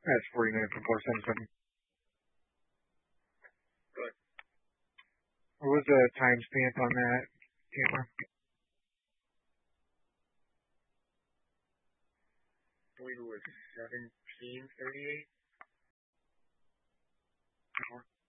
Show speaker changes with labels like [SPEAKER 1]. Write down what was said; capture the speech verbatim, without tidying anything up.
[SPEAKER 1] That's forty minutes before seven seven.
[SPEAKER 2] Good.
[SPEAKER 1] What was the timestamp on that, Chandler?
[SPEAKER 2] I believe it was seventeen thirty-eight.